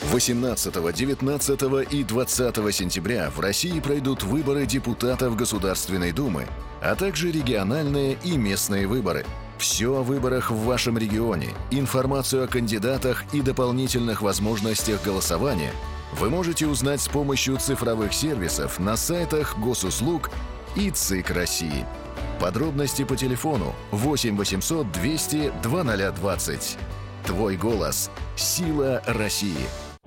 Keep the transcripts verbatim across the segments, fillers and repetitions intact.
восемнадцатого, девятнадцатого и двадцатого сентября в России пройдут выборы депутатов Государственной Думы, а также региональные и местные выборы. Все о выборах в вашем регионе, информацию о кандидатах и дополнительных возможностях голосования вы можете узнать с помощью цифровых сервисов на сайтах Госуслуг и ЦИК России. Подробности по телефону восемь восемьсот двести двадцать двадцать. Твой голос – сила России.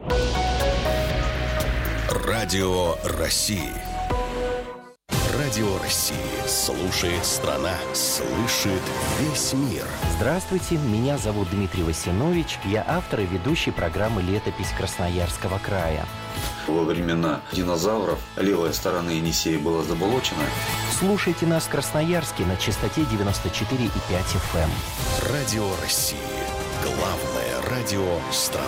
Радио России. Радио России. Слушает страна. Слышит весь мир. Здравствуйте, меня зовут Дмитрий Васинович. Я автор и ведущий программы «Летопись Красноярского края». Во времена динозавров левая сторона Енисея была заболочена. Слушайте нас в Красноярске на частоте девяносто четыре и пять эф эм. Радио России. Главное радио страны.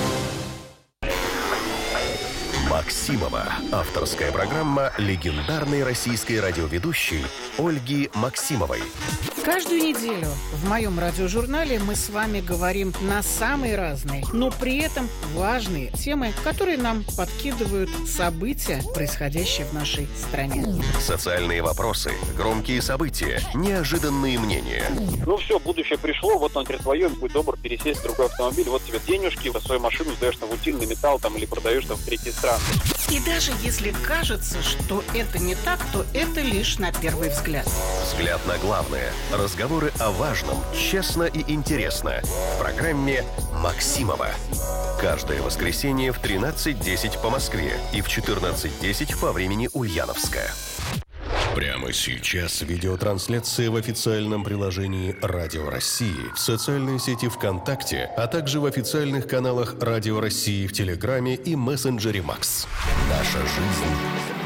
Максимова. Авторская программа легендарной российской радиоведущей Ольги Максимовой. Каждую неделю в моем радиожурнале мы с вами говорим на самые разные, но при этом важные темы, которые нам подкидывают события, происходящие в нашей стране. Социальные вопросы, громкие события, неожиданные мнения. Ну все, будущее пришло, вот он перед твоем, будь добр, пересесть в другой автомобиль, вот тебе денежки, свою машину сдаешь на утильный металл там, или продаешь там в третьей стране. И даже если кажется, что это не так, то это лишь на первый взгляд. Взгляд на главное. Разговоры о важном, честно и интересно. В программе «Максимова». Каждое воскресенье в тринадцать десять по Москве и в четырнадцать десять по времени Ульяновска. Прямо сейчас видеотрансляция в официальном приложении Радио России, в социальной сети ВКонтакте, а также в официальных каналах Радио России в Телеграме и мессенджере Макс. Наша жизнь.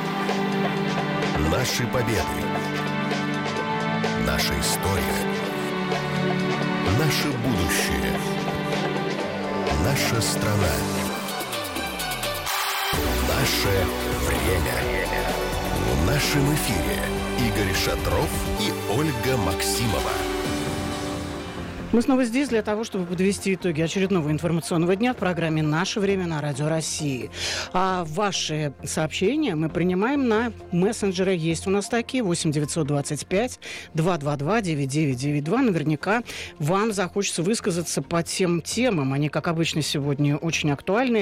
Наши победы. Наша история. Наше будущее. Наша страна. Наше время. В нашем эфире Игорь Шатров и Ольга Максимова. Мы снова здесь для того, чтобы подвести итоги очередного информационного дня в программе «Наше время» на Радио России. А ваши сообщения мы принимаем на мессенджеры. Есть у нас такие: восемь девятьсот двадцать пять двести двадцать два девять девять девять два. Наверняка вам захочется высказаться по тем темам. Они, как обычно, сегодня очень актуальны,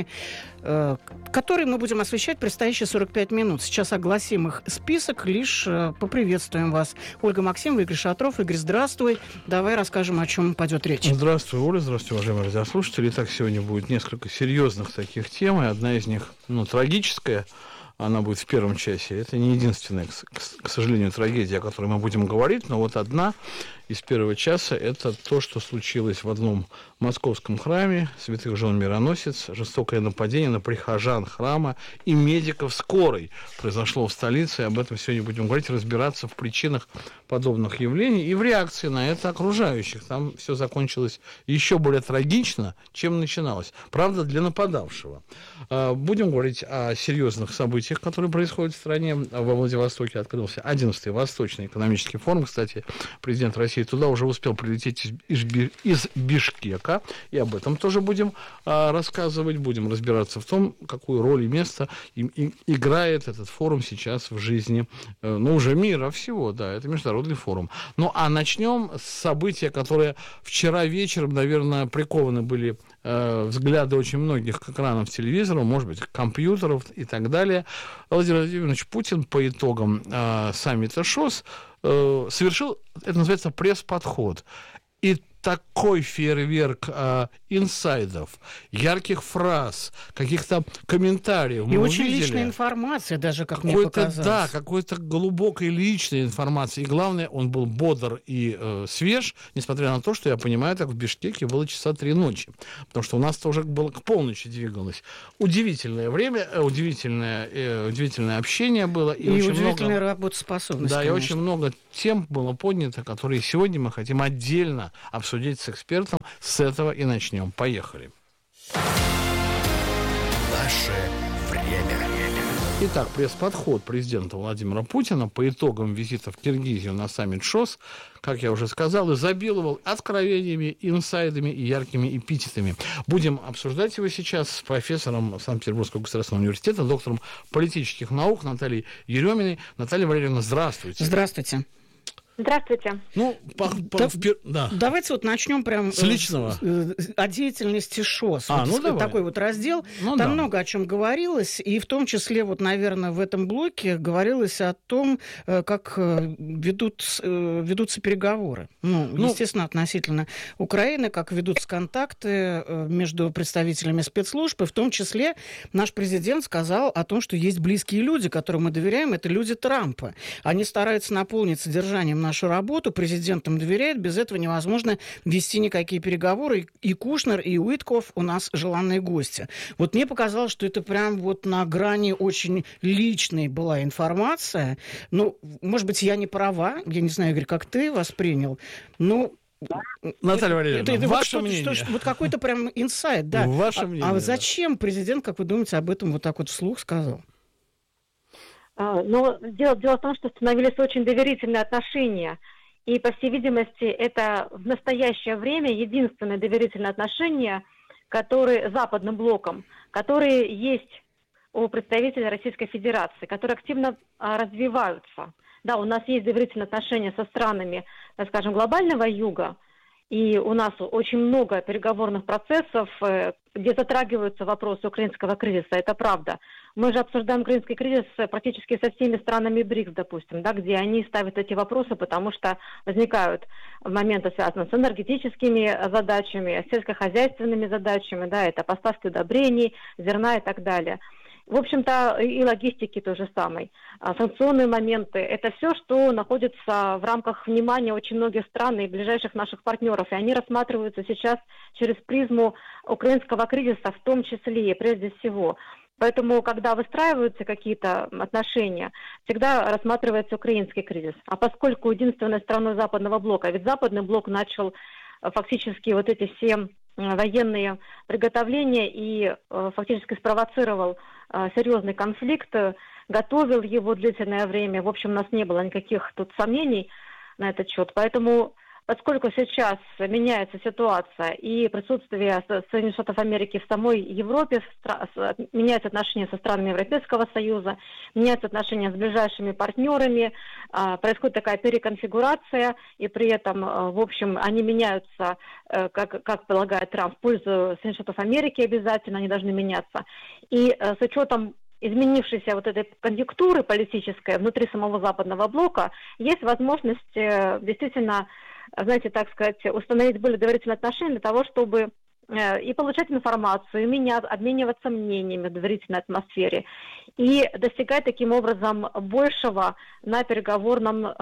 которые мы будем освещать предстоящие сорок пять минут. Сейчас огласим их список, лишь поприветствуем вас. Ольга Максимова, Игорь Шатров. Игорь, здравствуй. Давай расскажем, о чем пойдет речь. Здравствуй, Оля, здравствуйте, уважаемые радиослушатели. Итак, сегодня будет несколько серьезных таких тем, и одна из них, ну, трагическая, она будет в первом часе. Это не единственная, к сожалению, трагедия, о которой мы будем говорить, но вот одна из первого часа – это то, что случилось в одном московском храме святых жен Мироносец. Жестокое нападение на прихожан храма и медиков скорой произошло в столице. И об этом сегодня будем говорить, разбираться в причинах подобных явлений и в реакции на это окружающих. Там все закончилось еще более трагично, чем начиналось. Правда, для нападавшего. Будем говорить о серьезных событиях, которые происходят в стране. Во Владивостоке открылся одиннадцатый Восточный экономический форум. Кстати, президент России туда уже успел прилететь из, из, из Бишкека, и об этом тоже будем а, рассказывать, будем разбираться в том, какую роль и место и, и, играет этот форум сейчас в жизни, э, ну, уже мира всего, да, это международный форум. Ну, а начнем с события, которые вчера вечером, наверное, прикованы были э, взгляды очень многих к экранам телевизора, может быть, компьютеров и так далее. Владимир Владимирович Путин по итогам э, саммита ШОС э, совершил, это называется, пресс-подход. И такой фейерверк э, инсайдов, ярких фраз, каких-то комментариев. И мы очень увидели. Личная информация даже, как мне какой-то, показалось. Да, какой-то глубокой личной информации. И главное, он был бодр и э, свеж, несмотря на то, что, я понимаю, так в Бишкеке было часа три ночи. Потому что у нас тоже было к полночи двигалось. Удивительное время, э, удивительное, э, удивительное общение было. И, и очень удивительная много, работоспособность, Да, конечно. и очень много тем было поднято, которые сегодня мы хотим отдельно обсудить с экспертом. С этого и начнем. Поехали. Наше Время. Итак, пресс-подход президента Владимира Путина по итогам визита в Киргизию на саммит ШОС, как я уже сказал, изобиловал откровениями, инсайдами и яркими эпитетами. Будем обсуждать его сейчас с профессором Санкт-Петербургского государственного университета, доктором политических наук Натальей Ереминой. Наталья Валерьевна, здравствуйте. Здравствуйте. Здравствуйте. Ну, по, по, да, впер... да. Давайте вот начнем прям с личного. Э, о деятельности ШОС. А, вот ну, давай. Такой вот раздел. Ну, Там да. много о чем говорилось, и в том числе, вот, наверное, в этом блоке говорилось о том, как ведут, ведутся переговоры. Ну, ну, естественно, относительно Украины, как ведутся контакты между представителями спецслужб, и в том числе наш президент сказал о том, что есть близкие люди, которым мы доверяем, это люди Трампа. Они стараются наполнить содержанием нашу работу, президент им доверяет, без этого невозможно вести никакие переговоры. И Кушнер, и Уиткоф у нас желанные гости. Вот мне показалось, что это прям вот на грани очень личной была информация. Ну, может быть, я не права, я не знаю, Игорь, как ты воспринял, но... Наталья Валерьевна, это, это ваше вот мнение? Что, что, вот какой-то прям инсайт, да. Ваше а, мнение, а да. зачем президент, как вы думаете, об этом вот так вот вслух сказал? Но дело, дело в том, что установились очень доверительные отношения. И, по всей видимости, это в настоящее время единственные доверительные отношения, которые западным блоком, которые есть у представителей Российской Федерации, которые активно а, развиваются. Да, у нас есть доверительные отношения со странами, так скажем, глобального юга, и у нас очень много переговорных процессов, где затрагиваются вопросы украинского кризиса, это правда. Мы же обсуждаем украинский кризис практически со всеми странами БРИКС, допустим, да, где они ставят эти вопросы, потому что возникают моменты, связанные с энергетическими задачами, сельскохозяйственными задачами, да, это поставки удобрений, зерна и так далее. В общем-то, и логистики то же самое. Санкционные моменты – это все, что находится в рамках внимания очень многих стран и ближайших наших партнеров. И они рассматриваются сейчас через призму украинского кризиса в том числе, прежде всего. Поэтому, когда выстраиваются какие-то отношения, всегда рассматривается украинский кризис. А поскольку единственной страной западного блока, ведь западный блок начал фактически вот эти все военные приготовления и э, фактически спровоцировал э, серьезный конфликт, э, готовил его длительное время. В общем, у нас не было никаких тут сомнений на этот счет. Поэтому, поскольку сейчас меняется ситуация и присутствие Соединенных Штатов Америки в самой Европе, меняются отношения со странами Европейского Союза, меняются отношения с ближайшими партнерами, происходит такая переконфигурация, и при этом, в общем, они меняются, как, как полагает Трамп, в пользу Соединенных Штатов Америки обязательно, они должны меняться. И с учетом изменившейся вот этой конъюнктуры политической внутри самого западного блока, есть возможность действительно, знаете, так сказать, установить более доверительные отношения для того, чтобы и получать информацию, и меня, обмениваться мнениями в доверительной атмосфере, и достигать таким образом большего на переговорном, э,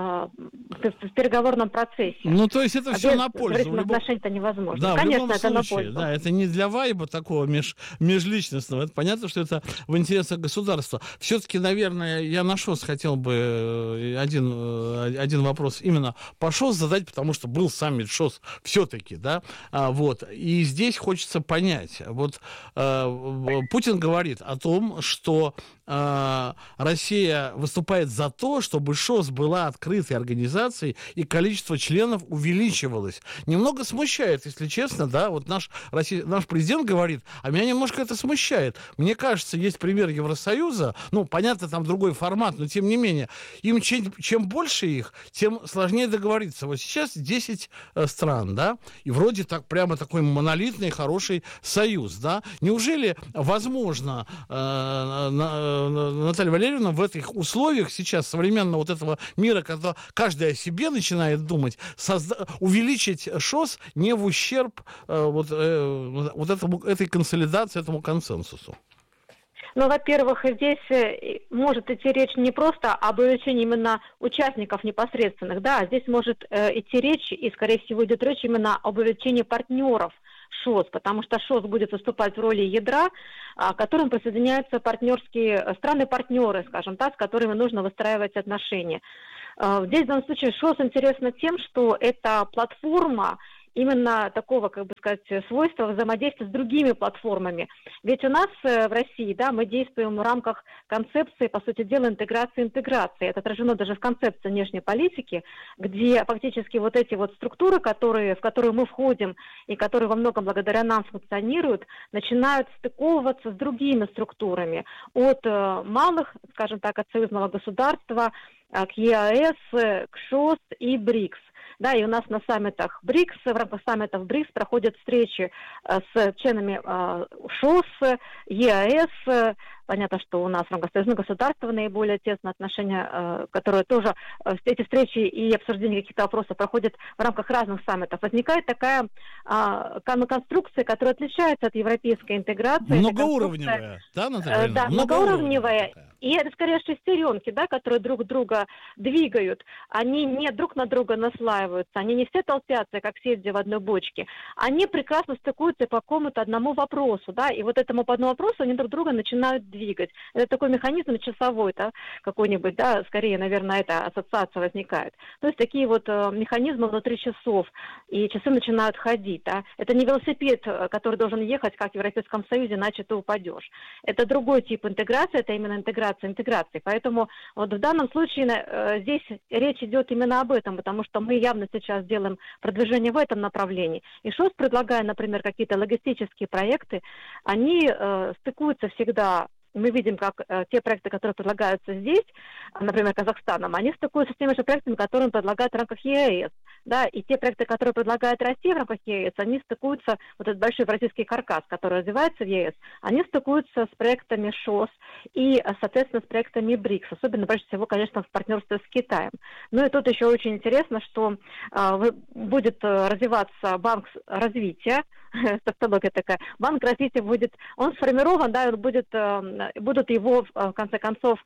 в переговорном процессе. Ну, то есть это а все без на пользу. доверительных любом... отношений это невозможно. Да, Конечно, в любом это случае, на пользу. да, это не для вайба такого меж... межличностного. Это понятно, что это в интересах государства. Все-таки, наверное, я на ШОС хотел бы один, один вопрос именно по ШОС задать, потому что был саммит ШОС все-таки, да, а, вот. И здесь хочется понять. Вот э, Путин говорит о том, что э, Россия выступает за то, чтобы ШОС была открытой организацией и количество членов увеличивалось. Немного смущает, если честно, да, вот наш, Россия, наш президент говорит, а меня немножко это смущает. Мне кажется, есть пример Евросоюза, ну, понятно, там другой формат, но тем не менее, им чем, чем больше их, тем сложнее договориться. Вот сейчас десять э, стран, да, и вроде так прямо такой монолитный, хороший союз, да? Неужели возможно, э, Наталья Валерьевна, в этих условиях сейчас современного вот этого мира, когда каждый о себе начинает думать, созда- увеличить ШОС не в ущерб э, вот, э, вот этому, этой консолидации, этому консенсусу? Ну, во-первых, здесь может идти речь не просто об увеличении именно участников непосредственных, да, а здесь может э, идти речь, и, скорее всего, идет речь именно об увеличении партнеров ШОС, потому что ШОС будет выступать в роли ядра, к которым присоединяются партнерские страны-партнеры, скажем так, с которыми нужно выстраивать отношения. Здесь, в данном случае, ШОС интересно тем, что это платформа именно такого, как бы сказать, свойства взаимодействия с другими платформами. Ведь у нас в России, да, мы действуем в рамках концепции, по сути дела, интеграции интеграции. Это отражено даже в концепции внешней политики, где фактически вот эти вот структуры, которые, в которые мы входим и которые во многом благодаря нам функционируют, начинают стыковываться с другими структурами. От э, малых, скажем так, от союзного государства к ЕАЭС, к ШОС и БРИКС. Да, и у нас на саммитах БРИКС, в рамках саммитов БРИКС проходят встречи э, с членами э, ШОС, ЕАЭС. Понятно, что у нас в рамках союзного государства наиболее тесные отношения, э, которые тоже, э, эти встречи и обсуждение каких-то вопросов проходят в рамках разных саммитов. Возникает такая э, конструкция, которая отличается от европейской интеграции. Многоуровневая, да, Наталья? Э, да, многоуровневая. И это скорее шестеренки, да, которые друг друга двигают. Они не друг на друга наслаиваются, они не все толпятся, как сельди в одной бочке. Они прекрасно стыкуются по какому-то одному вопросу, да, и вот этому по одному вопросу они друг друга начинают двигать. Это такой механизм часовой, да, какой-нибудь, да, скорее, наверное, эта ассоциация возникает. То есть такие вот э, механизмы внутри часов, и часы начинают ходить, да. Это не велосипед, который должен ехать, как в Европейском Союзе, иначе ты упадешь. Это другой тип интеграции, это именно интеграция интеграции. Поэтому вот в данном случае э, здесь речь идет именно об этом, потому что мы явно сейчас делаем продвижение в этом направлении. И ШОС, предлагая, например, какие-то логистические проекты, они э, стыкуются всегда. Мы видим, как э, те проекты, которые предлагаются здесь, например, Казахстаном, они стыкуются с теми же проектами, которые предлагают в рамках ЕАЭС. Да, и те проекты, которые предлагает Россия в рамках ЕАЭС, они стыкуются, вот этот большой российский каркас, который развивается в ЕАЭС, они стыкуются с проектами ШОС и, соответственно, с проектами БРИКС, особенно, прежде всего, конечно, в партнерстве с Китаем. Ну и тут еще очень интересно, что э, будет развиваться банк развития, тавтология такая, банк развития будет, он сформирован, да, он будет, э, будут его, в конце концов,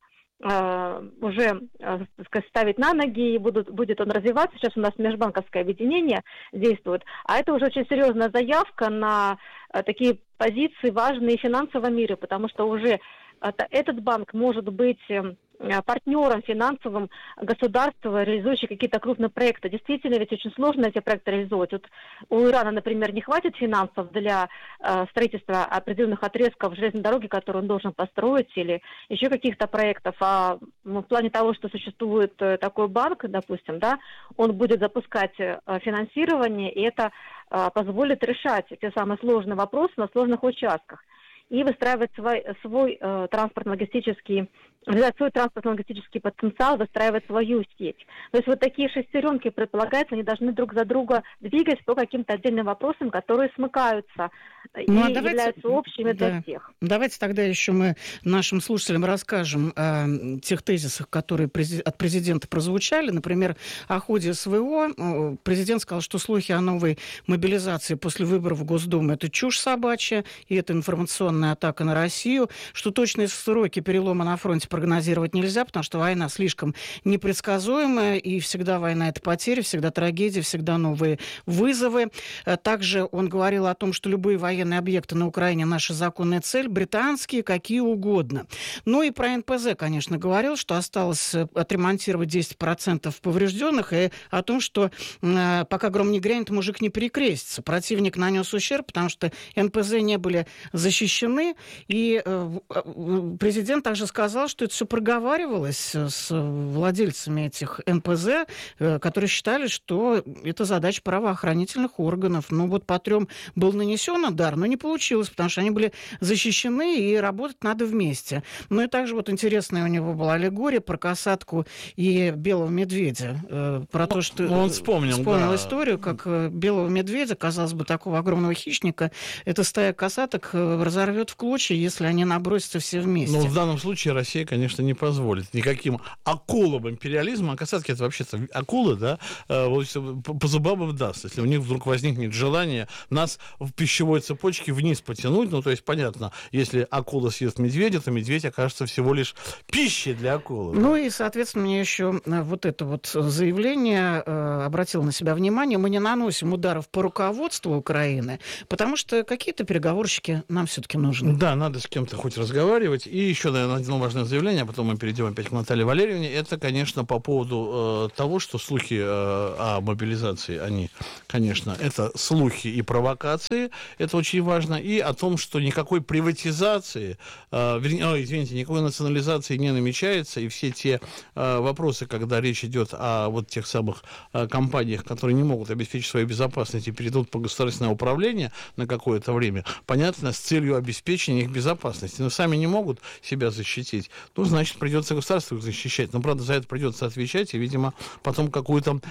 уже ставить на ноги, и будут, будет он развиваться. Сейчас у нас межбанковское объединение действует, а это уже очень серьезная заявка на такие позиции важные в финансовом мире, потому что уже этот банк может быть партнером финансовым государства, реализующим какие-то крупные проекты. Действительно, ведь очень сложно эти проекты реализовать. Вот у Ирана, например, не хватит финансов для э, строительства определенных отрезков железной дороги, которые он должен построить, или еще каких-то проектов. А ну, в плане того, что существует э, такой банк, допустим, да, он будет запускать э, финансирование, и это э, позволит решать те самые сложные вопросы на сложных участках и выстраивать свой, свой э, транспортно-логистический, реализовать свой транспортно-логистический потенциал, выстраивать свою сеть. То есть вот такие шестеренки, предполагается, они должны друг за друга двигать по каким-то отдельным вопросам, которые смыкаются ну, и а давайте, являются общими да. для всех. Давайте тогда еще мы нашим слушателям расскажем о тех тезисах, которые от президента прозвучали. Например, о ходе СВО. Президент сказал, что слухи о новой мобилизации после выборов в Госдуму – это чушь собачья, и это информационная атака на Россию, что точные сроки перелома на фронте прогнозировать нельзя, потому что война слишком непредсказуемая, и всегда война – это потери, всегда трагедии, всегда новые вызовы. Также он говорил о том, что любые военные объекты на Украине – наша законная цель, британские, какие угодно. Ну и про эн пэ зэ, конечно, говорил, что осталось отремонтировать десять процентов поврежденных, и о том, что пока гром не грянет, мужик не перекрестится. Противник нанес ущерб, потому что эн пэ зэ не были защищены, и президент также сказал, что это все проговаривалось с владельцами этих эн пэ зэ, которые считали, что это задача правоохранительных органов. Ну вот по трем был нанесен удар, но не получилось, потому что они были защищены, и работать надо вместе. Ну и также вот интересная у него была аллегория про касатку и белого медведя. Про то, что... Ну, он вспомнил, вспомнил да. историю, как белого медведя, казалось бы, такого огромного хищника, эта стая касаток разорвет в клочья, если они набросятся все вместе. Ну, в данном случае Россия, конечно, не позволит никаким акулам империализма, а касатки это вообще-то акулы, да, по зубам им даст, если у них вдруг возникнет желание нас в пищевой цепочке вниз потянуть, ну, то есть, понятно, если акула съест медведя, то медведь окажется всего лишь пищей для акулы. Ну и, соответственно, мне еще вот это вот заявление э, обратило на себя внимание. Мы не наносим ударов по руководству Украины, потому что какие-то переговорщики нам все-таки нужны. нужно. Да, надо с кем-то хоть разговаривать. И еще, наверное, одно важное заявление, а потом мы перейдем опять к Наталье Валерьевне. Это, конечно, по поводу э, того, что слухи э, о мобилизации, они, конечно, это слухи и провокации, это очень важно, и о том, что никакой приватизации, э, вернее, о, извините, никакой национализации не намечается, и все те э, вопросы, когда речь идет о вот тех самых э, компаниях, которые не могут обеспечить свою безопасность и перейдут по государственное управление на какое-то время, понятно, с целью обеспечения их безопасности. Но сами не могут себя защитить. Ну, значит, придется государству их защищать. Но, правда, за это придется отвечать и, видимо, потом какую-то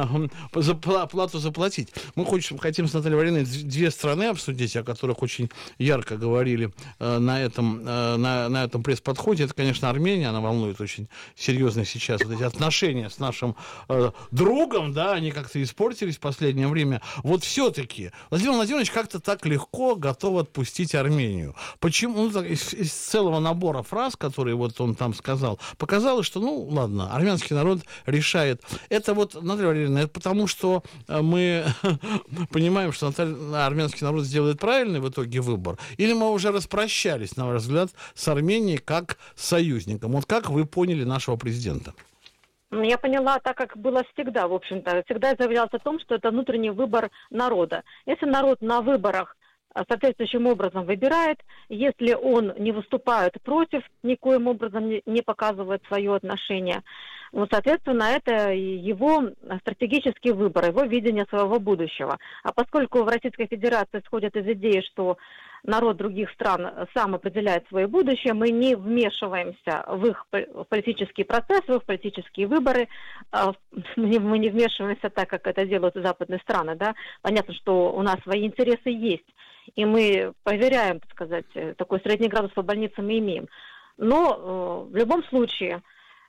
э, плату заплатить. Мы хочем, хотим с Натальей Валерьевной две страны обсудить, о которых очень ярко говорили э, на этом, э, на, на этом пресс-подходе. Это, конечно, Армения. Она волнует очень серьезно сейчас. Вот эти отношения с нашим э, другом, да, они как-то испортились в последнее время. Вот все-таки Владимир Владимирович как-то так легко готов отпустить Армению. Почему? Ну, так, из, из целого набора фраз, которые вот он там сказал, показалось, что, ну, ладно, армянский народ решает. Это вот, Наталья Валерьевна, это потому, что мы понимаем, что армянский народ сделает правильный в итоге выбор, или мы уже распрощались, на ваш взгляд, с Арменией как с союзником? Вот как вы поняли нашего президента? Я поняла, так как было всегда, в общем-то, всегда заявлялось о том, что это внутренний выбор народа. Если народ на выборах соответствующим образом выбирает, если он не выступает против, никоим образом не показывает свое отношение, ну, соответственно, это его стратегический выбор, его видение своего будущего. А поскольку в Российской Федерации исходят из идеи, что народ других стран сам определяет свое будущее, мы не вмешиваемся в их политические процессы, в их политические выборы, мы не вмешиваемся так, как это делают западные страны, да. Понятно, что у нас свои интересы есть, и мы проверяем, так сказать, такой средний градус по больнице мы имеем. Но в любом случае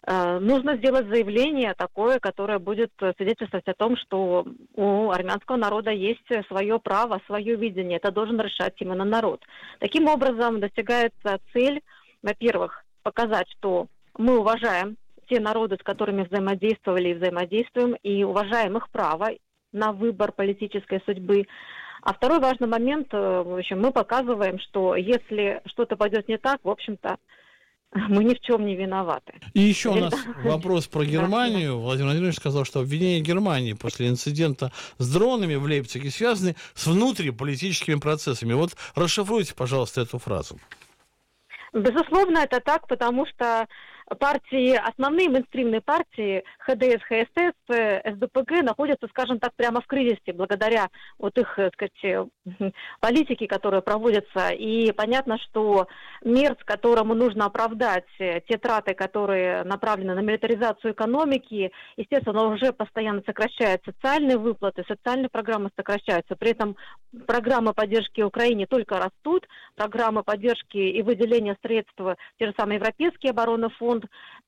нужно сделать заявление такое, которое будет свидетельствовать о том, что у армянского народа есть свое право, свое видение. Это должен решать именно народ. Таким образом достигается цель, во-первых, показать, что мы уважаем те народы, с которыми взаимодействовали и взаимодействуем, и уважаем их право на выбор политической судьбы. А второй важный момент, в общем, мы показываем, что если что-то пойдет не так, в общем-то, мы ни в чем не виноваты. И еще у нас вопрос про Германию. Владимир Владимирович сказал, что обвинения Германии после инцидента с дронами в Лейпциге связаны с внутриполитическими процессами. Вот расшифруйте, пожалуйста, эту фразу. Безусловно, это так, потому что партии, основные мейнстримные партии ХДС, ХСС, СДПГ находятся, скажем так, прямо в кризисе благодаря вот их, так сказать, политике, которая проводится. И понятно, что мер, с которым нужно оправдать те траты, которые направлены на милитаризацию экономики, естественно, уже постоянно сокращает социальные выплаты, социальные программы сокращаются. При этом программы поддержки Украине только растут, программы поддержки и выделения средств, те же самые Европейский оборонный фонд,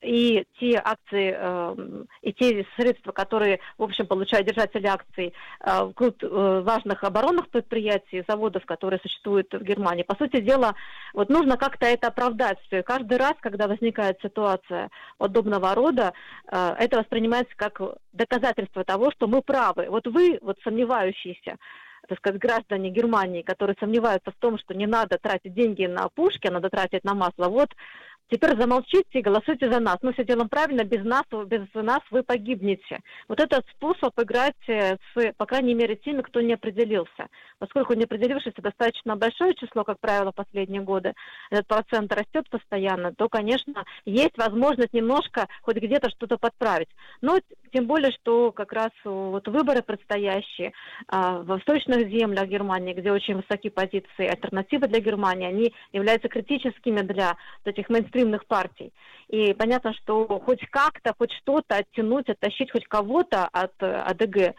и те акции, э, и те средства, которые, в общем, получают держатели акций э, э, важных оборонных предприятий, заводов, которые существуют в Германии. По сути дела, вот нужно как-то это оправдать. Каждый раз, когда возникает ситуация подобного рода, э, это воспринимается как доказательство того, что мы правы. Вот вы, вот сомневающиеся, так сказать, граждане Германии, которые сомневаются в том, что не надо тратить деньги на пушки, а надо тратить на масло, вот теперь замолчите и голосуйте за нас. Мы все делаем правильно, без нас, без нас вы погибнете. Вот этот способ играть с, по крайней мере, теми, кто не определился. Поскольку не определившийся достаточно большое число, как правило, в последние годы, этот процент растет постоянно, то, конечно, есть возможность немножко хоть где-то что-то подправить. Но тем более, что как раз вот выборы предстоящие а, в восточных землях Германии, где очень высокие позиции, альтернативы для Германии, они являются критическими для вот этих мейнстримных партий. И понятно, что хоть как-то, хоть что-то оттянуть, оттащить хоть кого-то от АДГ,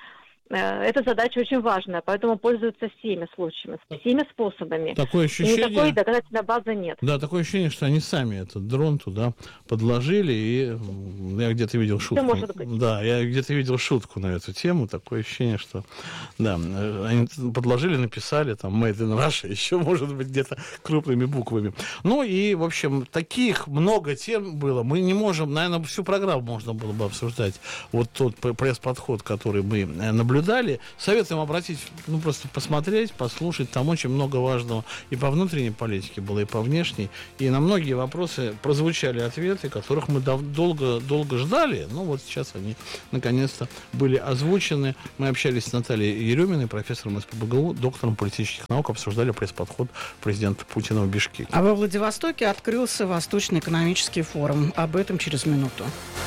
эта задача очень важная, поэтому пользуются всеми случаями, всеми способами. Такое ощущение... И никакой доказательной базы нет. Да, такое ощущение, что они сами этот дрон туда подложили, и я где-то видел шутку. Это может быть. Да, я где-то видел шутку на эту тему, такое ощущение, что да, они подложили, написали там Made in Russia, еще, может быть, где-то крупными буквами. Ну и, в общем, таких много тем было. Мы не можем, наверное, всю программу можно было бы обсуждать. Вот тот пресс-подход, который мы наблюдаем, наблюдали. Советуем обратить, ну, просто посмотреть, послушать. Там очень много важного и по внутренней политике было, и по внешней. И на многие вопросы прозвучали ответы, которых мы долго, долго ждали. Ну, вот сейчас они наконец-то были озвучены. Мы общались с Натальей Ереминой, профессором эс пэ бэ гэ у, доктором политических наук, обсуждали пресс-подход президента Путина в Бишкеке. А во Владивостоке открылся Восточный экономический форум. Об этом через минуту.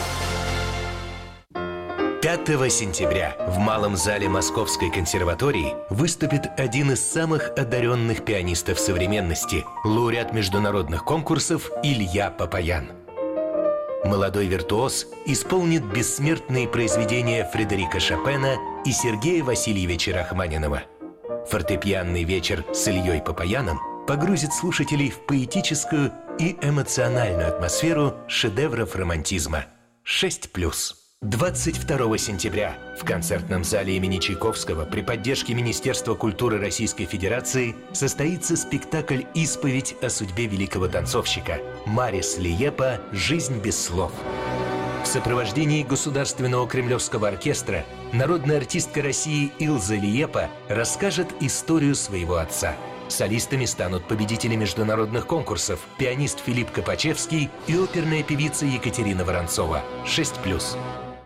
пятого сентября в Малом зале Московской консерватории выступит один из самых одаренных пианистов современности, лауреат международных конкурсов Илья Папаян. Молодой виртуоз исполнит бессмертные произведения Фредерика Шопена и Сергея Васильевича Рахманинова. Фортепианный вечер с Ильей Папаяном погрузит слушателей в поэтическую и эмоциональную атмосферу шедевров романтизма. шесть плюс. двадцать второго сентября в концертном зале имени Чайковского при поддержке Министерства культуры Российской Федерации состоится спектакль «Исповедь о судьбе великого танцовщика» Марис Лиепа «Жизнь без слов». В сопровождении Государственного кремлевского оркестра народная артистка России Илза Лиепа расскажет историю своего отца. Солистами станут победители международных конкурсов, пианист Филипп Копачевский и оперная певица Екатерина Воронцова. шесть плюс.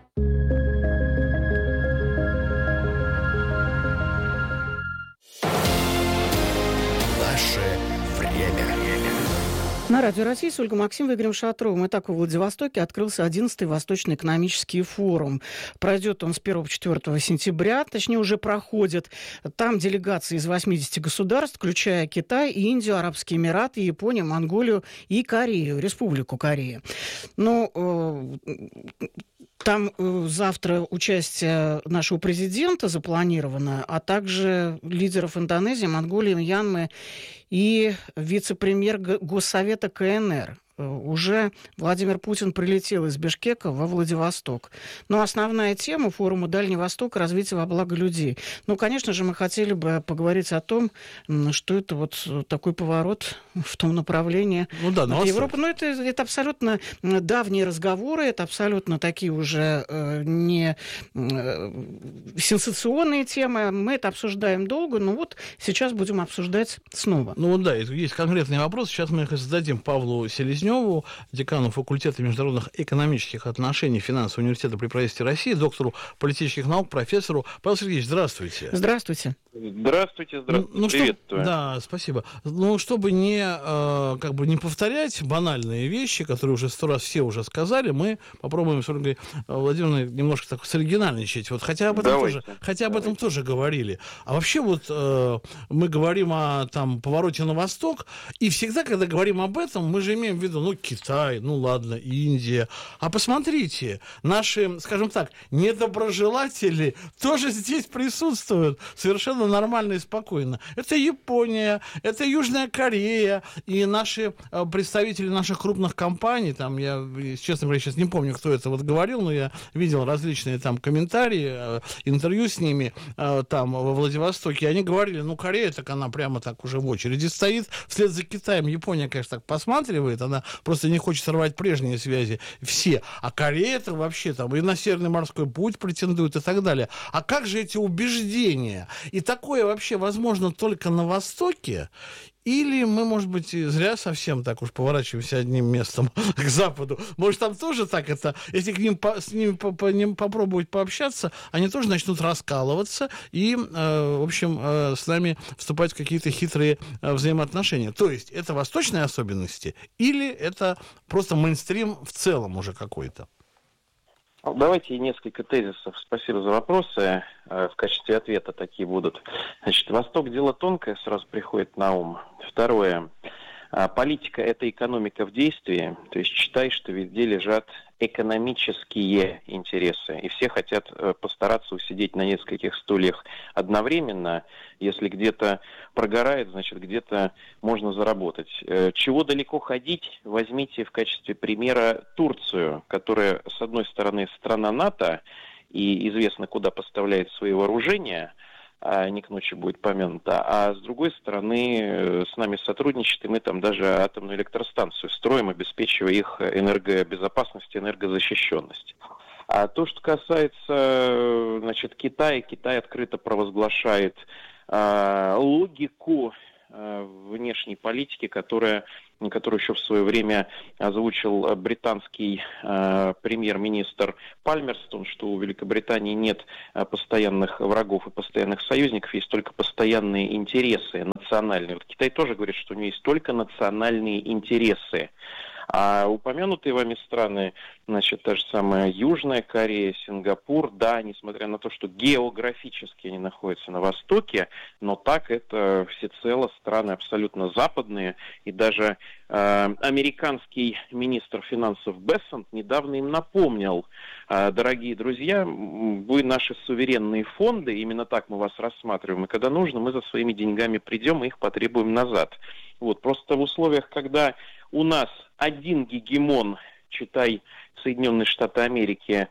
Наше время. На Радио России с Ольгой Максимовой и Игорем Шатровым. Итак, во Владивостоке открылся одиннадцатый Восточный экономический форум. Пройдет он с первого по четвёртого сентября, точнее уже проходит. Там делегации из восьмидесяти государств, включая Китай, Индию, Арабские Эмираты, Японию, Монголию и Корею, Республику Корея. Ну, там завтра участие нашего президента запланировано, а также лидеров Индонезии, Монголии, Мьянмы и вице-премьер Госсовета ка эн эр. Уже Владимир Путин прилетел из Бишкека во Владивосток. Но основная тема форума Дальний Восток – развитие во благо людей. Ну, конечно же, мы хотели бы поговорить о том, что это вот такой поворот в том направлении ну, да, от Европы. Но это, это абсолютно давние разговоры, это абсолютно такие уже э, не э, сенсационные темы. Мы это обсуждаем долго, но вот сейчас будем обсуждать снова. Ну да, есть конкретные вопросы. Сейчас мы их зададим Павлу Селезневу, декану факультета международных экономических отношений финансового университета при правительстве России, доктору политических наук, профессору. Павел Сергеевич, здравствуйте. Здравствуйте. Здравствуйте, здравствуйте. Ну, Приветствую. Что, да, спасибо. Ну, чтобы не, э, как бы не повторять банальные вещи, которые уже сто раз все уже сказали, мы попробуем с Ольгой Владимировной немножко так соригинальничать. Вот, хотя об этом, тоже, хотя об этом тоже говорили. А вообще вот э, мы говорим о там, повороте на восток, и всегда, когда говорим об этом, мы же имеем в виду, ну, Китай, ну, ладно, Индия. А посмотрите, наши, скажем так, недоброжелатели тоже здесь присутствуют совершенно нормально и спокойно. Это Япония, это Южная Корея, и наши э, представители наших крупных компаний, там, я, честно говоря, сейчас не помню, кто это вот говорил, но я видел различные там комментарии, э, интервью с ними э, там во Владивостоке, и они говорили, ну, Корея, так она прямо так уже в очереди стоит, вслед за Китаем. Япония, конечно, так посматривает, она просто не хочет рвать прежние связи, все. А Корея-то вообще там и на Северный морской путь претендует и так далее. А как же эти убеждения? И такое вообще возможно только на Востоке? Или мы, может быть, зря совсем так уж поворачиваемся одним местом к Западу? Может, там тоже так это... Если к ним, по, с ними по, по ним попробовать пообщаться, они тоже начнут раскалываться и, э, в общем, э, с нами вступать в какие-то хитрые э, взаимоотношения. То есть это восточные особенности или это просто мейнстрим в целом уже какой-то? Давайте несколько тезисов. Спасибо за вопросы. В качестве ответа такие будут. Значит, Восток – дело тонкое, сразу приходит на ум. Второе. Политика – это экономика в действии. То есть считай, что везде лежат экономические интересы. И все хотят постараться усидеть на нескольких стульях одновременно. Если где-то прогорает, значит, где-то можно заработать. Чего далеко ходить? Возьмите в качестве примера Турцию, которая, с одной стороны, страна НАТО и известно, куда поставляет свои вооружения, а не к ночи будет помянуто, а с другой стороны с нами сотрудничает, и мы там даже атомную электростанцию строим, обеспечивая их энергобезопасность, энергозащищенность. А то, что касается, значит, Китая, Китай открыто провозглашает э, логику э, внешней политики, которая, которую еще в свое время озвучил британский э, премьер-министр Пальмерстон, что у Великобритании нет э, постоянных врагов и постоянных союзников, есть только постоянные интересы национальные. Вот Китай тоже говорит, что у него есть только национальные интересы. А упомянутые вами страны, значит, та же самая Южная Корея, Сингапур, да, несмотря на то, что географически они находятся на востоке, но так это всецело страны абсолютно западные, и даже э, американский министр финансов Бессент недавно им напомнил: э, дорогие друзья, вы наши суверенные фонды, именно так мы вас рассматриваем, и когда нужно, мы за своими деньгами придем и их потребуем назад. Вот, просто в условиях, когда у нас один гегемон, читай Соединенные Штаты Америки,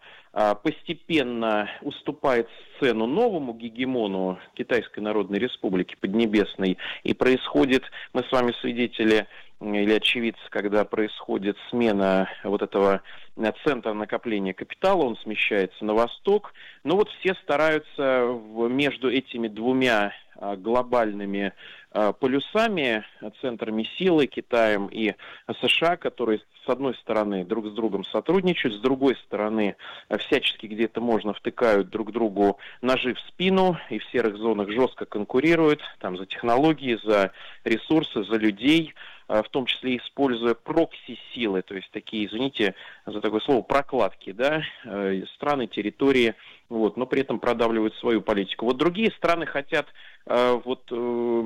постепенно уступает сцену новому гегемону Китайской Народной Республики Поднебесной, и происходит, мы с вами свидетели или очевидцы, когда происходит смена вот этого центра накопления капитала, он смещается на восток, но вот все стараются между этими двумя глобальными полюсами, центрами силы, Китаем и США, которые с одной стороны друг с другом сотрудничают, с другой стороны всячески где-то можно втыкают друг другу ножи в спину и в серых зонах жестко конкурируют там за технологии, за ресурсы, за людей, в том числе используя прокси-силы, то есть такие, извините за такое слово, прокладки, да, страны, территории, вот, но при этом продавливают свою политику. Вот другие страны хотят э, вот э,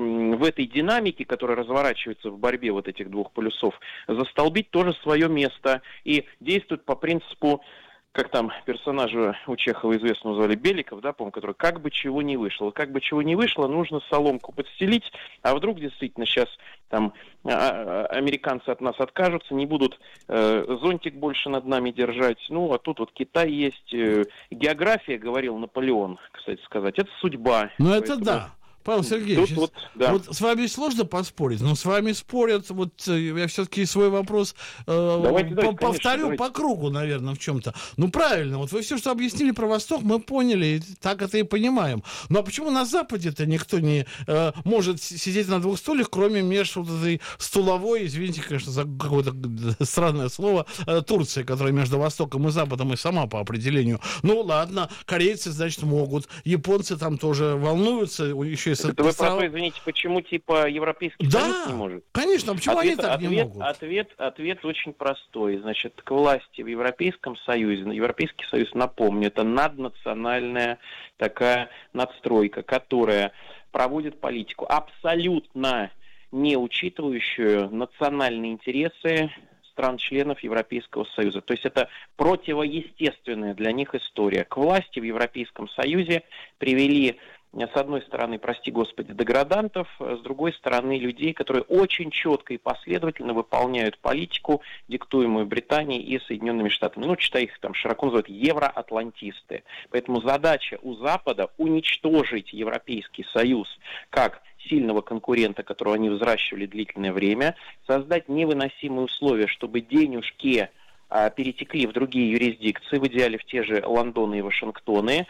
в этой динамике, которая разворачивается в борьбе вот этих двух полюсов, застолбить тоже свое место и действуют по принципу, как там персонажа у Чехова известного звали Беликов, да, по-моему, который как бы чего не вышло. Как бы чего не вышло, нужно соломку подстелить, а вдруг действительно сейчас там а, американцы от нас откажутся, не будут э, зонтик больше над нами держать. Ну, а тут вот Китай есть. Э, география, говорил Наполеон, кстати сказать, это судьба. Ну, это да. Павел Сергеевич, вот, да. вот с вами сложно поспорить, но с вами спорят, вот я все-таки свой вопрос э, давайте, давайте, повторю конечно, по кругу, наверное, в чем-то. Ну, правильно, вот вы все, что объяснили про Восток, мы поняли, так это и понимаем. Ну, а почему на Западе-то никто не э, может сидеть на двух стульях, кроме меж вот этой стуловой, извините, конечно, за какое-то странное слово, э, Турции, которая между Востоком и Западом и сама по определению. Ну, ладно, корейцы, значит, могут, японцы там тоже волнуются, еще это вы про то, извините, почему типа Европейский да, Союз не может? Конечно, почему ответ, они так ответ, не могут? Ответ, ответ очень простой. Значит, к власти в Европейском Союзе, Европейский Союз, напомню, это наднациональная такая надстройка, которая проводит политику, абсолютно не учитывающую национальные интересы стран-членов Европейского Союза. То есть это противоестественная для них история. К власти в Европейском Союзе привели, с одной стороны, прости господи, деградантов, с другой стороны, людей, которые очень четко и последовательно выполняют политику, диктуемую Британией и Соединенными Штатами. Ну, читай их там широко называют евроатлантисты. Поэтому задача у Запада уничтожить Европейский Союз как сильного конкурента, которого они взращивали длительное время, создать невыносимые условия, чтобы денежки а, перетекли в другие юрисдикции, в идеале в те же Лондоны и Вашингтоны.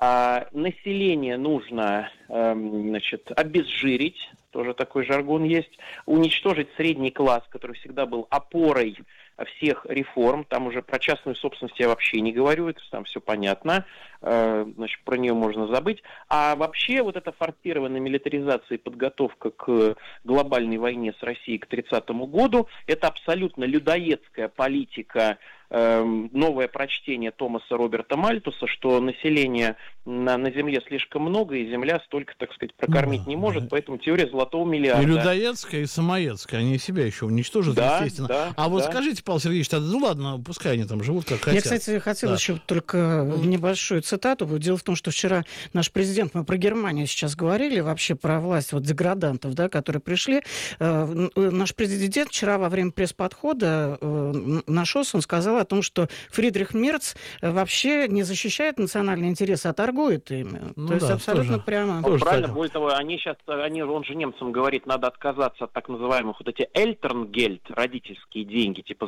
А население нужно, эм, значит, обезжирить, тоже такой жаргон есть, уничтожить средний класс, который всегда был опорой всех реформ. Там уже про частную собственность я вообще не говорю, это там все понятно, э, значит, про нее можно забыть. А вообще вот эта форсированная милитаризация и подготовка к глобальной войне с Россией к тридцатому году, это абсолютно людоедская политика, новое прочтение Томаса Роберта Мальтуса, что населения на, на Земле слишком много, и Земля столько, так сказать, прокормить да, не может, да. Поэтому теория золотого миллиарда. И людоедская, и самоедская, они себя еще уничтожат, да, естественно. Да, а вот да. скажите, Павел Сергеевич, тогда, ну ладно, пускай они там живут как хотят. Я, кстати, хотела да. еще только небольшую цитату. Дело в том, что вчера наш президент, мы про Германию сейчас говорили, вообще про власть вот деградантов, да, которые пришли. Наш президент вчера во время пресс-подхода на ШОС, он сказал о том, что Фридрих Мерц вообще не защищает национальные интересы, а торгует ими. Ну, То да, есть абсолютно тоже, прямо. Тоже правильно, более того, они сейчас, они, он же немцам говорит, надо отказаться от так называемых вот эти Эльтернгельд, родительские деньги, типа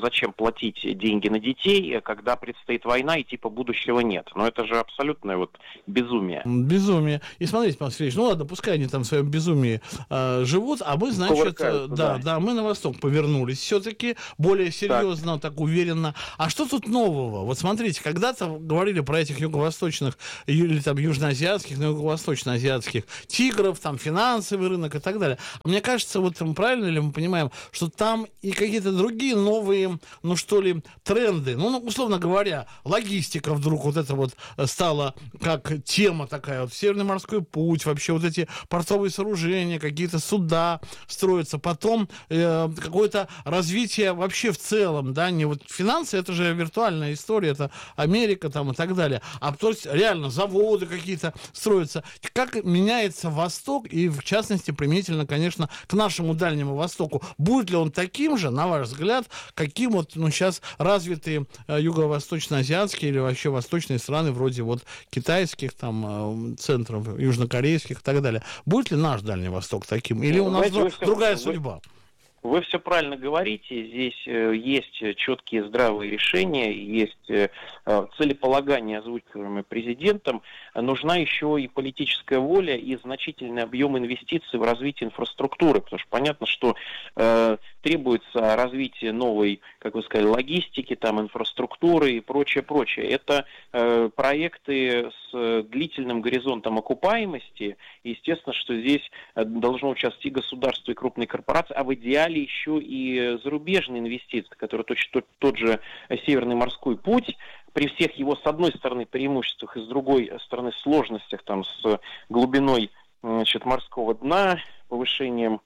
зачем платить деньги на детей, когда предстоит война и типа будущего нет. Но это же абсолютное вот безумие. Безумие. И смотрите, Павел Сергеевич, ну ладно, пускай они там в своем безумии э, живут, а мы, значит, да, да, да, мы на восток повернулись все-таки, более серьезно, так. так уверенно. А что тут нового? Вот смотрите, когда-то говорили про этих юго-восточных или там южноазиатских, но юго-восточно-азиатских тигров, там финансовый рынок и так далее. Мне кажется, вот правильно ли мы понимаем, что там и какие-то другие новые, ну что ли, тренды, ну, условно говоря, логистика вдруг вот это вот стала как тема такая, вот Северный морской путь, вообще вот эти портовые сооружения, какие-то суда строятся, потом э, какое-то развитие вообще в целом, да, не вот финансы, это же виртуальная история, это Америка там и так далее, а то есть реально заводы какие-то строятся. Как меняется Восток и, в частности, применительно, конечно, к нашему Дальнему Востоку. Будет ли он таким же, на ваш взгляд, каким вот, ну, сейчас развитые э, юго-восточно-азиатские или вообще восточные страны, вроде вот китайских там э, центров, южнокорейских и так далее. Будет ли наш Дальний Восток таким? Или у нас Знаете, другая все, судьба? Вы, вы все правильно говорите. Здесь э, есть четкие здравые решения, есть э, целеполагание, озвучиваемое президентом. Нужна еще и политическая воля, и значительный объем инвестиций в развитие инфраструктуры. Потому что понятно, что э, требуется развитие новой, как вы сказали, логистики, там, инфраструктуры и прочее, прочее. Это э, проекты с длительным горизонтом окупаемости. И естественно, что здесь должно участвовать и государство, и крупные корпорации, а в идеале еще и зарубежные инвестиции, которые точно тот, тот же Северный морской путь, при всех его, с одной стороны, преимуществах и с другой стороны сложностях, там, с глубиной, значит, морского дна, повышением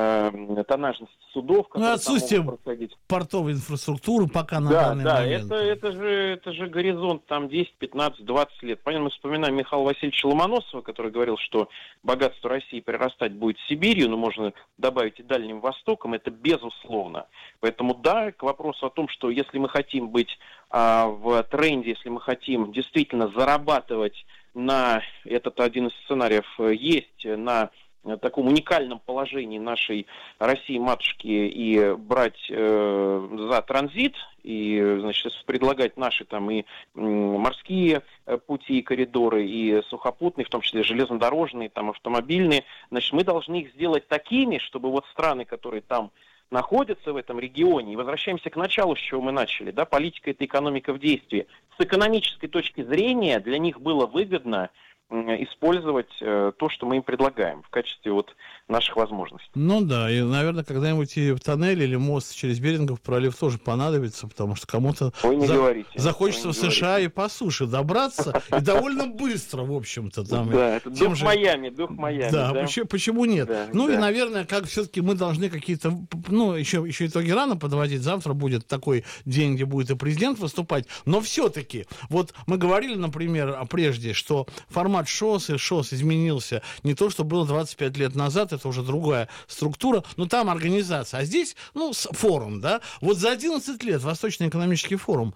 э, тоннажности судов, ну, отсутствие портовой инфраструктуры пока на да, данный да, момент. Да, это, это, же, это же горизонт там десять, пятнадцать, двадцать лет. Понятно, мы вспоминаем Михаила Васильевича Ломоносова, который говорил, что богатство России прирастать будет Сибирью, но можно добавить и Дальним Востоком, это безусловно. Поэтому да, к вопросу о том, что если мы хотим быть а, в тренде, если мы хотим действительно зарабатывать на, этот один из сценариев есть, на таком уникальном положении нашей России-матушки и брать э, за транзит, и, значит, предлагать наши там и морские пути и коридоры, и сухопутные, в том числе железнодорожные, там автомобильные, значит, мы должны их сделать такими, чтобы вот страны, которые там находятся в этом регионе, и возвращаемся к началу, с чего мы начали, да, политика — это экономика в действии. С экономической точки зрения для них было выгодно использовать э, то, что мы им предлагаем в качестве вот наших возможностей. Ну да, и, наверное, когда-нибудь и тоннель или мост через Берингов пролив тоже понадобится, потому что кому-то за... захочется в США говорите. И по суше добраться, и довольно быстро, в общем-то. Да, это дух Майами, дух Майами. Да, почему нет? Ну и, наверное, как все-таки мы должны какие-то, ну, еще еще итоги рано подводить, завтра будет такой день, где будет и президент выступать, но все-таки, вот мы говорили, например, прежде, что формат ШОС и ШОС изменился не то, что было двадцать пять лет назад, это уже другая структура, но там организация. А здесь, ну, форум, да. Вот за одиннадцать лет Восточный экономический форум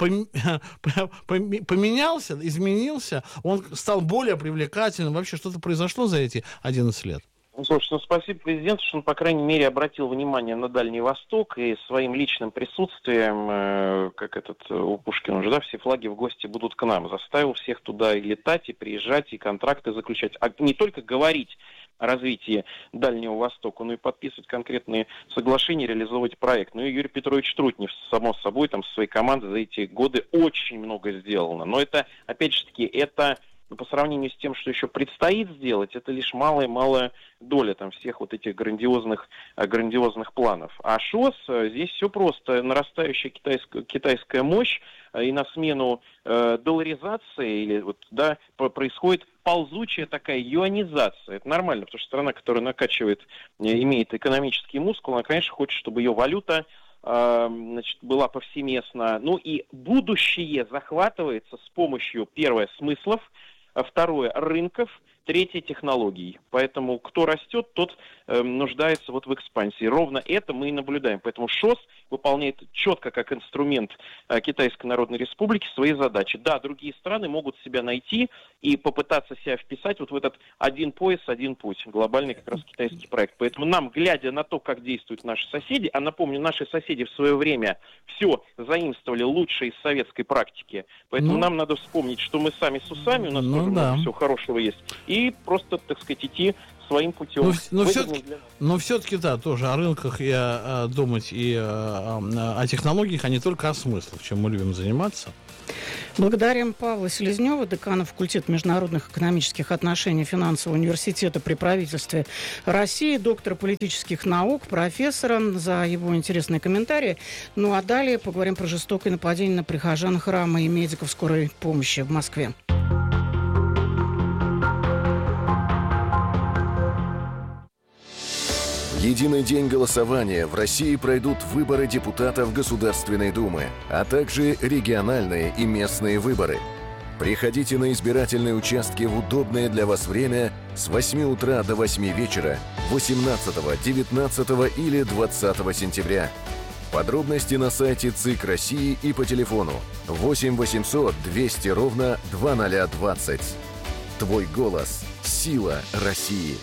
поменялся, изменился, он стал более привлекательным. Вообще что-то произошло за эти одиннадцать лет? Ну, слушай, ну спасибо президенту, что он, по крайней мере, обратил внимание на Дальний Восток и своим личным присутствием, э, как этот у Пушкина уже, да, все флаги в гости будут к нам, заставил всех туда и летать, и приезжать, и контракты заключать, а не только говорить о развитии Дальнего Востока, но и подписывать конкретные соглашения, реализовывать проект. Ну и Юрий Петрович Трутнев, само собой, там, со своей командой за эти годы очень много сделано. Но это, опять же таки, это... Но по сравнению с тем, что еще предстоит сделать, это лишь малая-малая доля там всех вот этих грандиозных, грандиозных планов. А ШОС, здесь все просто. Нарастающая китайская, китайская мощь, и на смену э, долларизации или вот, да, происходит ползучая такая юанизация. Это нормально, потому что страна, которая накачивает, имеет экономический мускул, она, конечно, хочет, чтобы ее валюта значит, была повсеместна. Ну и будущее захватывается с помощью, первое, смыслов, второе, рынков, третье, технологий. Поэтому кто растет, тот э, нуждается вот в экспансии. Ровно это мы и наблюдаем. Поэтому ШОС выполняет четко как инструмент э, Китайской Народной Республики свои задачи. Да, другие страны могут себя найти и попытаться себя вписать вот в этот один пояс, один путь. Глобальный как раз китайский проект. Поэтому нам, глядя на то, как действуют наши соседи, а напомню, наши соседи в свое время все заимствовали лучшее из советской практики. Поэтому ну, нам надо вспомнить, что мы сами с усами, у нас ну, тоже да. много всего хорошего есть. И просто, так сказать, идти своим путем. Но, но, все-таки, для... но все-таки, да, тоже о рынках и о, о, думать, и о, о, о технологиях, а не только о смыслах, чем мы любим заниматься. Благодарим Павла Селезнева, декана факультета международных экономических отношений Финансового университета при правительстве России, доктора политических наук, профессора, за его интересные комментарии. Ну а далее поговорим про жестокое нападение на прихожан храма и медиков скорой помощи в Москве. Единый день голосования. В России пройдут выборы депутатов Государственной Думы, а также региональные и местные выборы. Приходите на избирательные участки в удобное для вас время с восьми утра до восьми вечера восемнадцатого, девятнадцатого или двадцатого сентября. Подробности на сайте ЦИК России и по телефону восемь восемьсот двести ровно двадцать двадцать. Твой голос – сила России.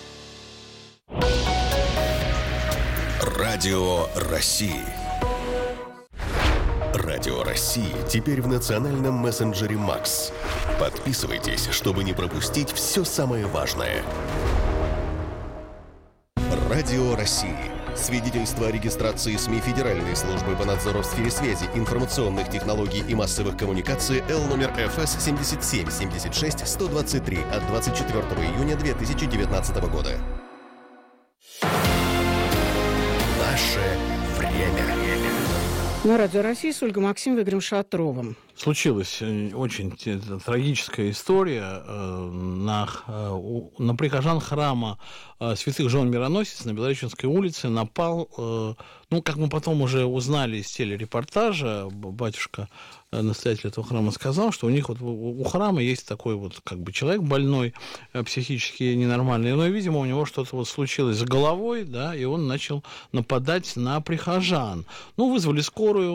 Радио России. Радио России теперь в национальном мессенджере Макс. Подписывайтесь, чтобы не пропустить все самое важное. Радио России. Свидетельство о регистрации СМИ Федеральной службы по надзору в сфере связи, информационных технологий и массовых коммуникаций Л номер эф эс семь семь семь шесть сто двадцать три от двадцать четвёртого июня две тысячи девятнадцатого года. Наше время. На Радио России с Ольгой Максимовой и Игорем Шатровым. Случилась очень трагическая история. На, на прихожан храма святых Жен Мироносец на Белореченской улице напал, ну, как мы потом уже узнали из телерепортажа, батюшка, настоятель этого храма, сказал, что у них вот у храма есть такой вот как бы человек больной, психически ненормальный, но, видимо, у него что-то вот случилось с головой, да, и он начал нападать на прихожан. Ну, вызвали скорую,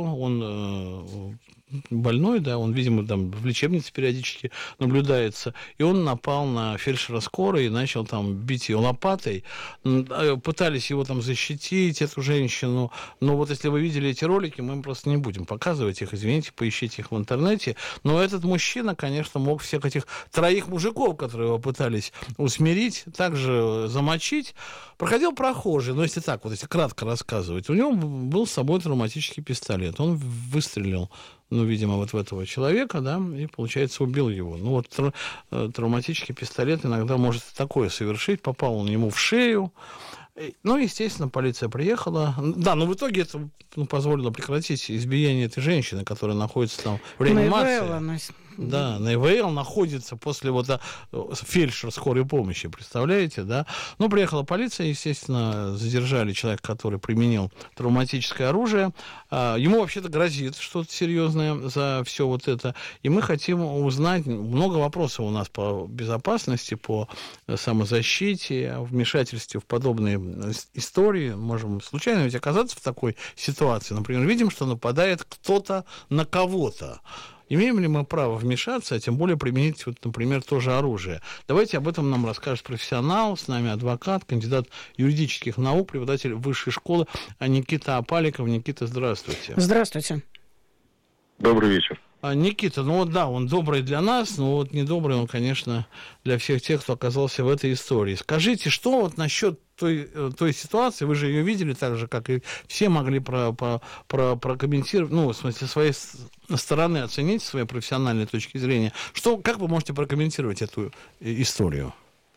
он больной, да, он, видимо, там в лечебнице периодически наблюдается, и он напал на фельдшера скорой и начал там бить ее лопатой. Пытались его там защитить, эту женщину, но вот если вы видели эти ролики, мы просто не будем показывать их, извините, поищите их в интернете, но этот мужчина, конечно, мог всех этих троих мужиков, которые его пытались усмирить, также замочить. Проходил прохожий, но если так, вот если кратко рассказывать, у него был с собой травматический пистолет, он выстрелил, ну, видимо, вот в этого человека, да, и, получается, убил его. Ну, вот тр- травматический пистолет иногда может такое совершить, попал он ему в шею. Ну, естественно, полиция приехала. Да, но в итоге это, ну, позволило прекратить избиение этой женщины, которая находится там в реанимации. Да, на ИВЛ находится после вот а, фельдшер скорой помощи, представляете, да? Ну, приехала полиция, естественно, задержали человека, который применил травматическое оружие. А, ему вообще-то грозит что-то серьезное за все вот это. И мы хотим узнать, много вопросов у нас по безопасности, по самозащите, вмешательстве в подобные истории. Можем случайно ведь оказаться в такой ситуации. Например, видим, что нападает кто-то на кого-то. Имеем ли мы право вмешаться, а тем более применить, вот, например, тоже оружие? Давайте об этом нам расскажет профессионал. С нами адвокат, кандидат юридических наук, преподаватель высшей школы Никита Апаликов. Никита, здравствуйте. Здравствуйте. Добрый вечер. А, Никита, ну вот да, он добрый для нас, но вот недобрый он, конечно, для всех тех, кто оказался в этой истории. Скажите, что вот насчет той, той ситуации, вы же ее видели так же, как и все могли про, про, про, прокомментировать, ну, в смысле, своей стороны оценить, с своей профессиональной точки зрения. Что, как вы можете прокомментировать эту историю?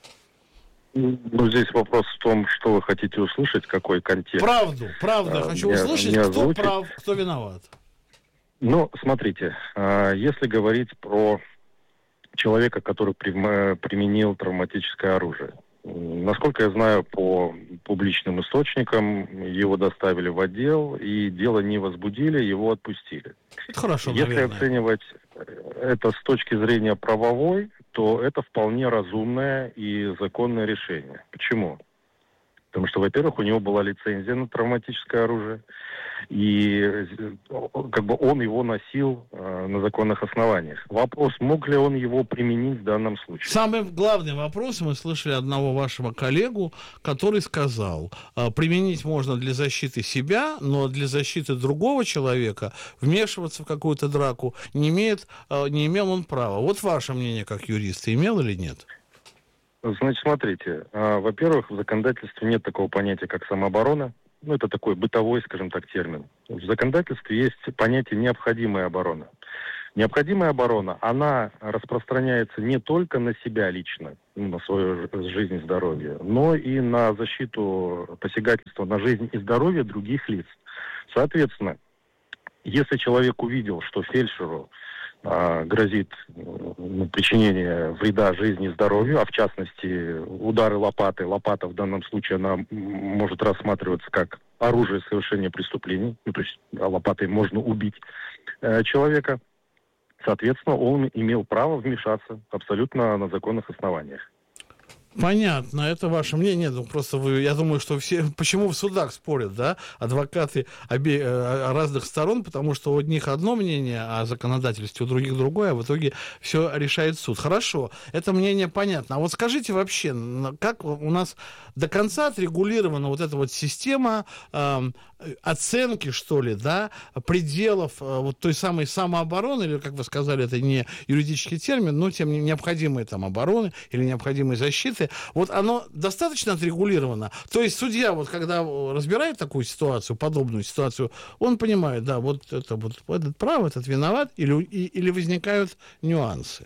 Ну, здесь вопрос в том, что вы хотите услышать, какой контекст. Правду, правду, я хочу не, услышать, не кто прав, кто виноват. Ну, смотрите, если говорить про человека, который применил травматическое оружие, насколько я знаю, по публичным источникам его доставили в отдел, и дело не возбудили, его отпустили. Это хорошо, Если наверное. оценивать это с точки зрения правовой, то это вполне разумное и законное решение. Почему? Потому что, во-первых, у него была лицензия на травматическое оружие, и как бы он его носил э, на законных основаниях. Вопрос, мог ли он его применить в данном случае? Самый главный вопрос, мы слышали одного вашего коллегу, который сказал, э, применить можно для защиты себя, но для защиты другого человека вмешиваться в какую-то драку не, имеет, э, не имел он права. Вот ваше мнение как юриста, имел или нет? Значит, смотрите, э, во-первых, в законодательстве нет такого понятия, как самооборона. Ну, это такой бытовой, скажем так, термин. В законодательстве есть понятие необходимая оборона. Необходимая оборона, она распространяется не только на себя лично, на свою жизнь и здоровье, но и на защиту посягательства на жизнь и здоровье других лиц. Соответственно, если человек увидел, что фельдшеру грозит ну, причинение вреда жизни и здоровью, а в частности удары лопатой. Лопата в данном случае она может рассматриваться как оружие совершения преступлений, ну, то есть лопатой можно убить э, человека. Соответственно, он имел право вмешаться абсолютно на законных основаниях. Понятно, это ваше мнение. Ну, просто вы, я думаю, что все... Почему в судах спорят, да, адвокаты обе... разных сторон, потому что у одних одно мнение о законодательстве, у других другое, а в итоге все решает суд. Хорошо, это мнение понятно. А вот скажите вообще, как у нас до конца отрегулирована вот эта вот система э, оценки, что ли, да, пределов э, вот той самой самообороны, или, как вы сказали, это не юридический термин, но тем не необходимой там обороны или необходимой защиты. Вот оно достаточно отрегулировано. То есть судья, вот когда разбирает такую ситуацию, подобную ситуацию, он понимает, да, вот это вот этот прав, этот виноват, или, и, или возникают нюансы.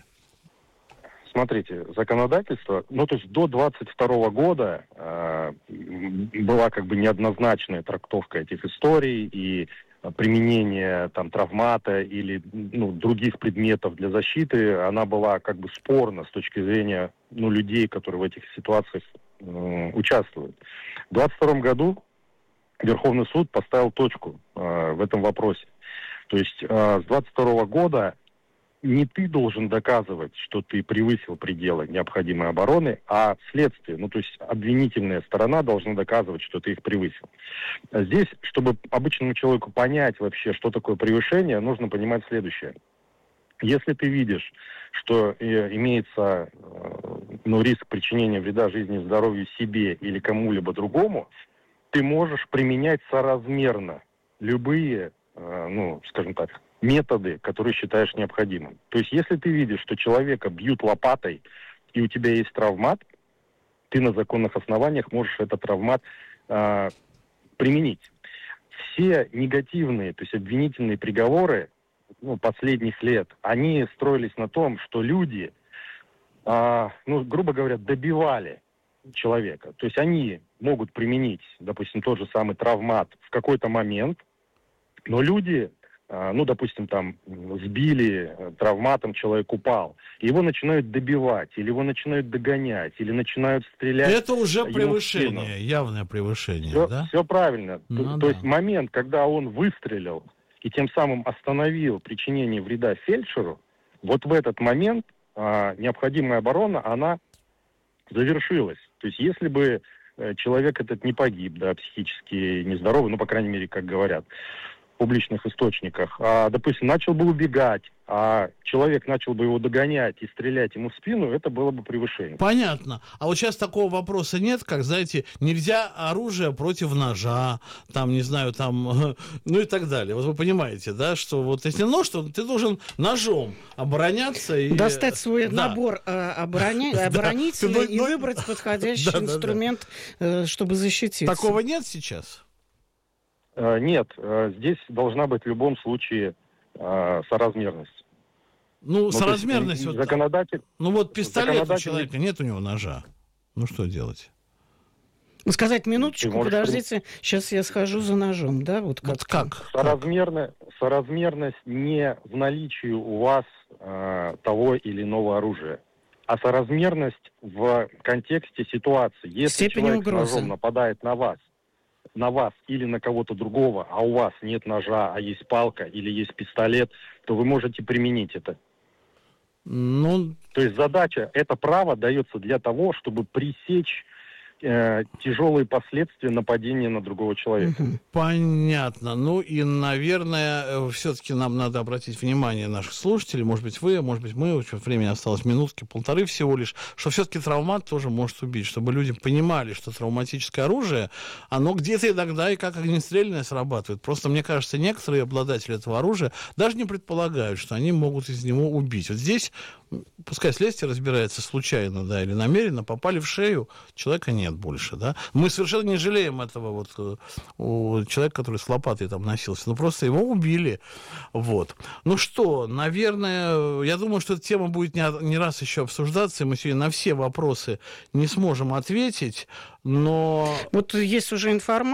Смотрите, законодательство, ну то есть до двадцать второго года э, была как бы неоднозначная трактовка этих историй и применение там травмата или ну, других предметов для защиты, она была как бы спорна с точки зрения ну, людей, которые в этих ситуациях э, участвуют. В двадцать втором году Верховный суд поставил точку э, в этом вопросе. То есть э, с двадцать второго года не ты должен доказывать, что ты превысил пределы необходимой обороны, а следствие, ну то есть обвинительная сторона должна доказывать, что ты их превысил. Здесь, чтобы обычному человеку понять вообще, что такое превышение, нужно понимать следующее. Если ты видишь, что э, имеется э, ну, риск причинения вреда жизни и здоровью себе или кому-либо другому, ты можешь применять соразмерно любые, э, ну, скажем так, методы, которые считаешь необходимым. То есть, если ты видишь, что человека бьют лопатой, и у тебя есть травмат, ты на законных основаниях можешь этот травмат э, применить. Все негативные, то есть обвинительные приговоры ну, последних лет, они строились на том, что люди, э, ну, грубо говоря, добивали человека. То есть они могут применить, допустим, тот же самый травмат в какой-то момент, но люди... ну, допустим, там, сбили травматом, человек упал, его начинают добивать, или его начинают догонять, или начинают стрелять. Это уже превышение, явное превышение, все, да? Все правильно. Ну, то, да. то есть момент, когда он выстрелил и тем самым остановил причинение вреда фельдшеру, вот в этот момент а, необходимая оборона, она завершилась. То есть если бы человек этот не погиб, да, психически нездоровый, ну, по крайней мере, как говорят, публичных источниках, а, допустим, начал бы убегать, а человек начал бы его догонять и стрелять ему в спину, это было бы превышение. Понятно. А вот сейчас такого вопроса нет, как, знаете, нельзя оружие против ножа, там, не знаю, там, ну и так далее. Вот вы понимаете, да, что вот если нож, то ты должен ножом обороняться и... Достать свой да. набор э, обороня... оборонительный и выбрать подходящий инструмент, чтобы защититься. Такого нет сейчас? Нет, здесь должна быть в любом случае соразмерность. Ну, ну соразмерность... Есть, вот, законодатель... Ну, вот пистолет законодатель... у человека, нет у него ножа. Ну, что делать? Сказать минуточку, подождите, при... сейчас я схожу за ножом, да? Вот как? Вот как? Соразмерно... Соразмерность не в наличии у вас э, того или иного оружия, а соразмерность в контексте ситуации. Если Степень человек угрозы. с ножом нападает на вас, на вас или на кого-то другого, а у вас нет ножа, а есть палка или есть пистолет, то вы можете применить это. Ну... То есть задача, это право дается для того, чтобы пресечь э, тяжелые последствия нападения на другого человека. Угу. Понятно. Ну и, наверное, все-таки нам надо обратить внимание наших слушателей, может быть, вы, может быть, мы, времени осталось минутки, полторы всего лишь, что все-таки травмат тоже может убить, чтобы люди понимали, что травматическое оружие, оно где-то иногда и как огнестрельное срабатывает. Просто, мне кажется, некоторые обладатели этого оружия даже не предполагают, что они могут из него убить. Вот здесь, пускай следствие разбирается случайно, да, или намеренно, попали в шею, человека нет больше, да. Мы совершенно не жалеем этого вот у человека, который с лопатой там носился, ну просто его убили, вот. Ну что, наверное, я думаю, что эта тема будет не, не раз еще обсуждаться, и мы сегодня на все вопросы не сможем ответить, но... Вот есть уже информация,